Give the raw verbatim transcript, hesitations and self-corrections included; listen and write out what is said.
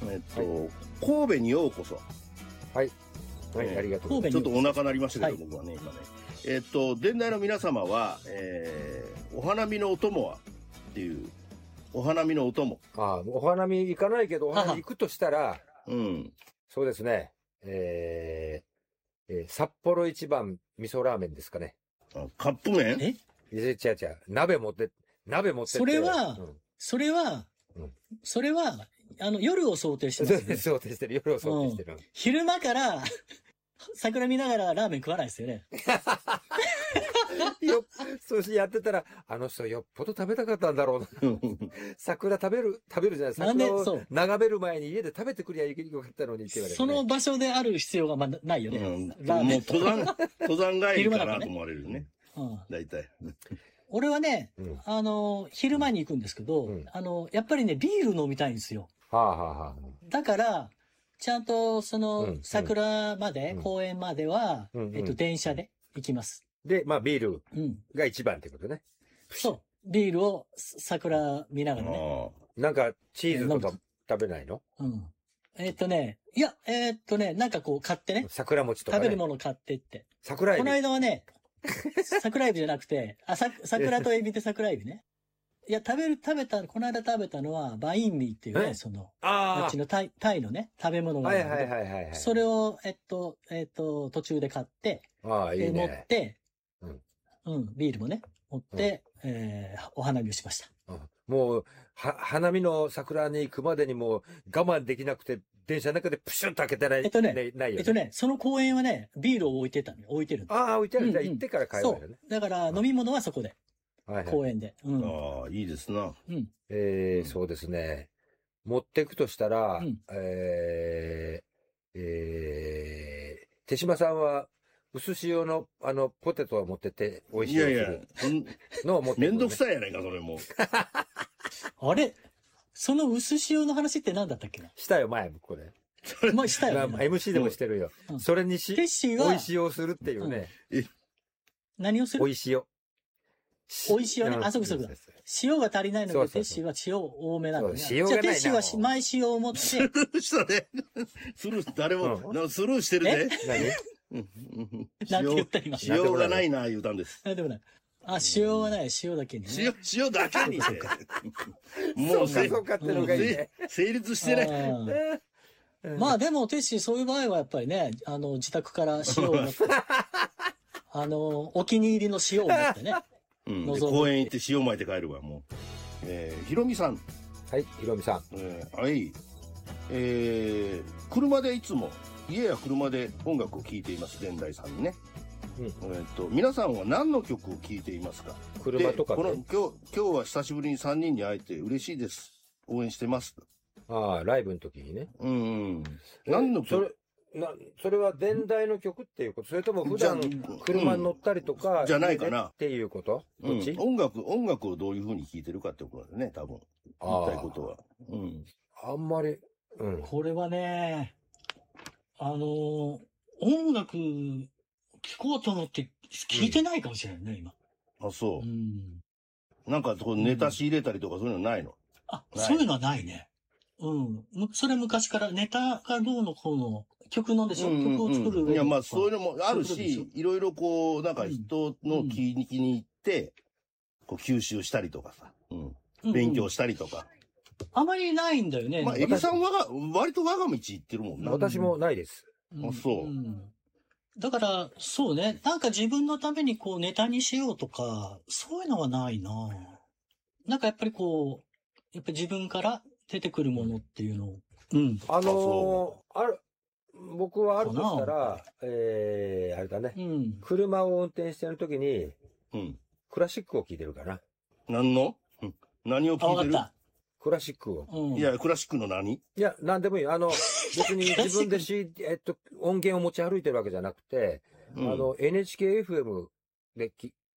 えっと、神戸にようこそ。 はい。はい、ありがとうございます。 ちょっとお腹鳴りましたけど、僕はね、今ね。えっと、伝来の皆様は、えー、お花見のお供はっていう、お花見のお供。 ああ、お花見行かないけど、お花見行くとしたら、 うん。 そうですね。えー、えー、札幌一番味噌ラーメンですかね。 あ、カップ麺？ え違う違う違う。鍋持って、鍋持ってって。 それは、うん、それは、うん、それは、あの、夜を想定してますね。 想定してる。夜を想定してる。うん、 昼間から、桜見ながらラーメン食わないですよね。 よ、そうしやってたら、あの人よっぽど食べたかったんだろうな。桜食べる、食べるじゃないですか。桜を眺める前に家で食べてくりゃよかったのにって言われて、ね。 その場所である必要がまだないよね。うん、 ラーメン。もう登山、登山帰りかなと思われるね。うん。大体。 俺はね、うん、あの、昼間に行くんですけど、うん、あの、やっぱりね、ビール飲みたいんですよ。 はあはあはあ、 だから、ちゃんと、その、うん、桜まで、うん、公園までは、うん、えっと、電車で行きます。 で、まあ、ビールが一番ってことね。 うん、そう。ビールを桜見ながらね。 なんか、チーズとか食べないの？ うん。えー、っとね、いや、えー、っとね、なんかこう買ってね。 桜餅とか、ね。 食べるもの買ってって。 桜エビ。 この間はね、桜エビじゃなくて、あ、さ、桜とエビで桜エビね。いや、食べる、食べた、この間食べたのは、バインミーっていうね、その、あっちのタイ、タイのね、食べ物があるので、はいはいはいはい、はい。それを、えっと、えっと、途中で買って、 ああ、いいね。 持って、うん、うん、ビールもね、持って、うん、えー、お花見をしました。 うん、もう、は、花見の桜に行くまでにもう我慢できなくて、電車の中でプシュッと開けたら、 えっとね、 ねないよね。 えっとね、その公園はね、ビールを置いてたのよ、置いてるの。 ああ、置いてある。じゃあ行ってから買えばいいよね。 そう。だから飲み物はそこで。はいはい、公園で。 うん、ああ、いいですな。 うん。 えー、そうですね。持っていくとしたら、うん、えー、えー、手島さんは、薄塩の、あの、ポテトを持ってって美味しい。いやいや、のを持って、 ね、めんどくさいやないか、それも。 あれその薄塩の話って何だったっけなしたよ、前、これ。 まあ、したよ、 ね。エムシー でもしてるよ。うん、それにし、 テッシーは、 美味し塩をするっていうね。 うん、何をする？ 美味し塩。 美味し塩ね。あ、そうかそうか。塩が足りないので、テッシーは塩多めなのね。塩がないな。じゃあ、テッシーは前塩を持って。 スルーしたね。スルー、誰も、うん、スルーしてるね。 何なんて言った今。 塩がないな、言うたんです。 なんでもない。あ、塩はない、塩だけに、ね。 塩、塩だけにして。 もう、そうかってのがいいね。 成立してない。 まあでも、テッシー、そういう場合はやっぱりね、あの、自宅から塩を持って、あの、お気に入りの塩を持ってね。 うん、公園行って塩巻いて帰るわ、もう。えー、ひろみさん。 はい、ひろみさん。 えー、はい。えー、車でいつも、家や車で音楽を聴いています、伝来さんにね。うん、えー、っと、皆さんは何の曲を聴いていますか？ 車とかね。 この、今日、今日は久しぶりにさんにんに会えて嬉しいです。応援してます。 ああ、ライブの時にね。 うんうん。何の曲？ な、それは伝来の曲っていうこと？それとも普段車に乗ったりとか、 うん、じゃないかなっていうこと？どっち？ うん、音楽、音楽をどういう風に聴いてるかってことだね、多分。言いたいことは。うん。 あんまり、 うん。これはね、あのー、音楽聴こうと思って聴いてないかもしれないね、うん、今。 あ、そう。うん。なんか、こう、ネタ仕入れたりとかそういうのないの？ あ、そういうのはないね。うん。それ昔からネタがどうのこうの曲なんでしょ、うんうんうん、曲を作る上で。 いや、まあ、そういうのもあるし、いろいろこう、なんか人の気に気に入って、こう、吸収したりとかさ、うん。勉強したりとか。 うんうん、あまりないんだよね。 まあ、エビさんはが、割と我が道行ってるもんな。 私もないです。 うん、あ、そう、うん。 だから、そうね。なんか自分のためにこう、ネタにしようとか、そういうのはないな。なんかやっぱりこう、やっぱり自分から出てくるものっていうのを。 うん。あのー、ある、僕はあるとしたら、えー、あれだね。うん。車を運転してるときに、うん。クラシックを聴いてるかな。 何の、うん、何を聴いてる？ クラシックを。 うん、いや、クラシックの何？ いや、何でもいい。あの、別に自分でし、えっと、音源を持ち歩いてるわけじゃなくて、うん、あの、エヌエイチケーエフエム でき